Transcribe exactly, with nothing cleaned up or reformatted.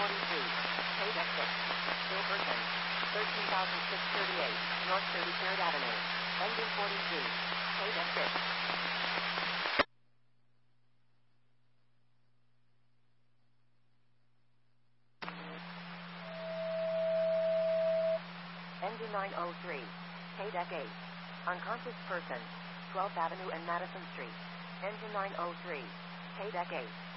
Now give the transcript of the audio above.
forty-two, K-Deck six, Jefferson, thirteen thousand six hundred thirty-eight, North thirty-third Avenue, Engine forty-two, K-Deck six. Engine nine oh three, K-Deck eight, unconscious person, twelfth Avenue and Madison Street, Engine nine oh three, K-Deck eight.